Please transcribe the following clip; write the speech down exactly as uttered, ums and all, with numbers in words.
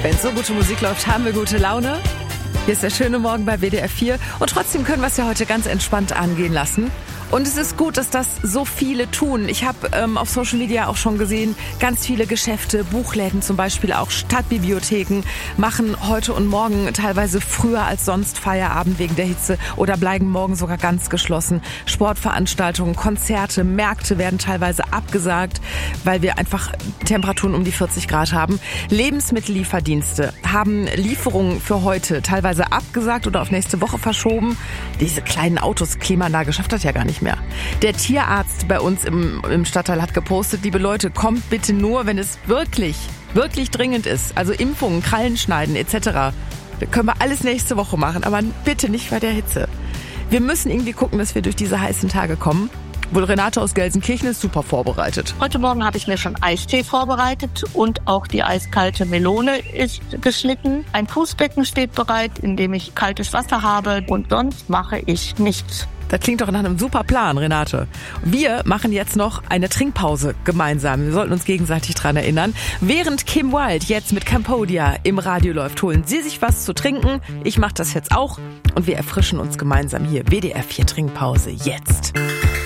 Wenn so gute Musik läuft, haben wir gute Laune. Hier ist der schöne Morgen bei W D R vier und trotzdem können wir es ja heute ganz entspannt angehen lassen. Und es ist gut, dass das so viele tun. Ich habe ähm, auf Social Media auch schon gesehen, ganz viele Geschäfte, Buchläden zum Beispiel, auch Stadtbibliotheken machen heute und morgen teilweise früher als sonst Feierabend wegen der Hitze oder bleiben morgen sogar ganz geschlossen. Sportveranstaltungen, Konzerte, Märkte werden teilweise abgesagt, weil wir einfach Temperaturen um die vierzig Grad haben. Lebensmittellieferdienste haben Lieferungen für heute teilweise abgesagt oder auf nächste Woche verschoben. Diese kleinen Autos, Klimaanlage schafft das ja gar nicht mehr. Der Tierarzt bei uns im, im Stadtteil hat gepostet, liebe Leute, kommt bitte nur, wenn es wirklich, wirklich dringend ist. Also Impfungen, Krallen schneiden et cetera. Das können wir alles nächste Woche machen, aber bitte nicht bei der Hitze. Wir müssen irgendwie gucken, dass wir durch diese heißen Tage kommen. Wohl Renate aus Gelsenkirchen ist super vorbereitet. Heute Morgen habe ich mir schon Eistee vorbereitet und auch die eiskalte Melone ist geschnitten. Ein Fußbecken steht bereit, in dem ich kaltes Wasser habe und sonst mache ich nichts. Das klingt doch nach einem super Plan, Renate. Wir machen jetzt noch eine Trinkpause gemeinsam. Wir sollten uns gegenseitig dran erinnern. Während Kim Wilde jetzt mit Cambodia im Radio läuft, holen Sie sich was zu trinken. Ich mache das jetzt auch und wir erfrischen uns gemeinsam hier. W D R vier Trinkpause jetzt.